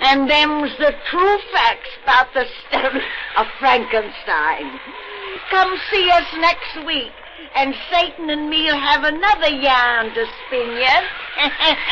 And them's the true facts about the story of Frankenstein. Come see us next week, and Satan and me'll have another yarn to spin you.